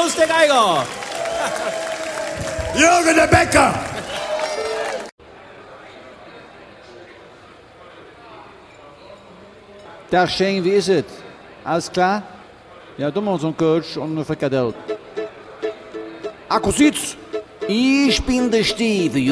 Klaus der Geiger. Jürgen der Bäcker. Tag Shane, wie ist es? Alles klar? Ja, du machst so einen Coach und eine Frikadelle. Akku Süd, ich bin der Steve.